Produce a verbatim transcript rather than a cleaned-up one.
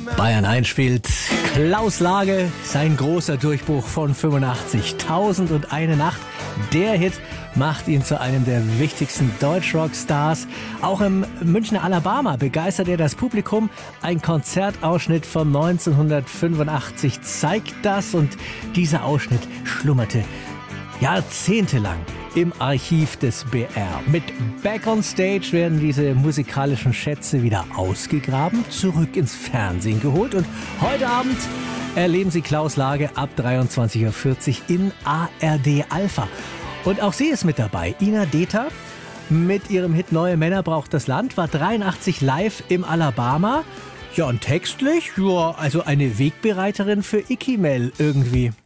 Bayern eins spielt Klaus Lage, sein großer Durchbruch von fünfundachtzig, Tausend und eine Nacht. Der Hit macht ihn zu einem der wichtigsten Deutschrock-Stars. Auch im Münchner Alabama begeistert er das Publikum. Ein Konzertausschnitt von neunzehnhundertfünfundachtzig zeigt das, und dieser Ausschnitt schlummerte jahrzehntelang im Archiv des B R. Mit Back on Stage werden diese musikalischen Schätze wieder ausgegraben, zurück ins Fernsehen geholt, und heute Abend erleben Sie Klaus Lage ab dreiundzwanzig Uhr vierzig in A R D Alpha. Und auch sie ist mit dabei. Ina Deta mit ihrem Hit Neue Männer braucht das Land war dreiundachtzig live im Alabama. Ja, und textlich, ja, also eine Wegbereiterin für Icky Mel irgendwie.